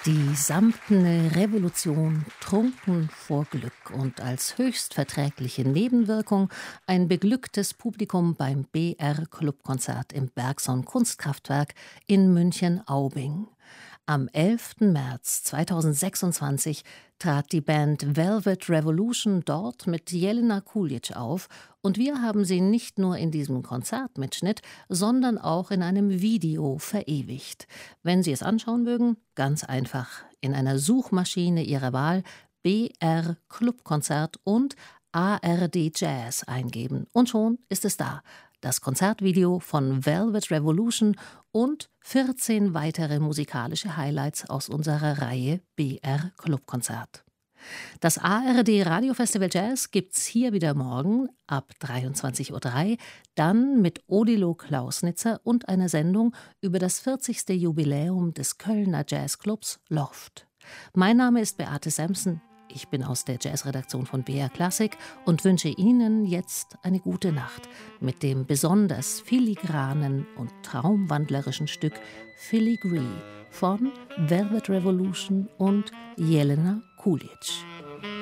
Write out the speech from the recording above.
Die samtene Revolution, trunken vor Glück und als höchst verträgliche Nebenwirkung ein beglücktes Publikum beim BR-Clubkonzert im Bergson Kunstkraftwerk in München-Aubing. Am 11. März 2026 trat die Band Velvet Revolution dort mit Jelena Kulic auf und wir haben sie nicht nur in diesem Konzertmitschnitt, sondern auch in einem Video verewigt. Wenn Sie es anschauen mögen, ganz einfach in einer Suchmaschine Ihrer Wahl BR Clubkonzert und ARD Jazz eingeben und schon ist es da. Das Konzertvideo von Velvet Revolution und 14 weitere musikalische Highlights aus unserer Reihe BR Clubkonzert. Das ARD Radiofestival Jazz gibt's hier wieder morgen ab 23:03 Uhr, dann mit Odilo Klausnitzer und einer Sendung über das 40. Jubiläum des Kölner Jazzclubs Loft. Mein Name ist Beate Sampson. Ich bin aus der Jazzredaktion von BR Classic und wünsche Ihnen jetzt eine gute Nacht mit dem besonders filigranen und traumwandlerischen Stück Filigree von Velvet Revolution und Jelena Kulic.